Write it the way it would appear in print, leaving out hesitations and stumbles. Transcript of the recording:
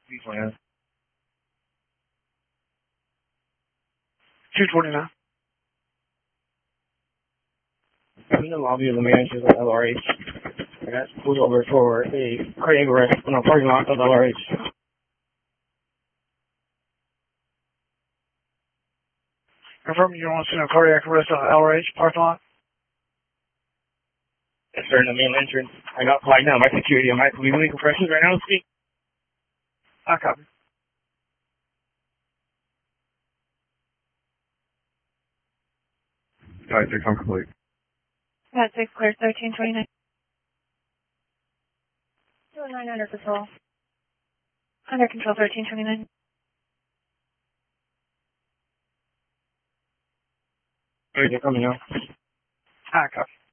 V29. 229. I'm in the lobby of the managers of LRH. I got pulled over for a cardiac arrest in a parking lot of LRH. Confirm you want to send a cardiac arrest on LRH parking lot? Yes, sir, in the main entrance. I got flagged down by security. I might be doing compressions right now to speak. I copy. Alright, 6 on complete. Got 6 clear 1329. 209 under control. Under control 1329. Alright, they're coming now. I copy.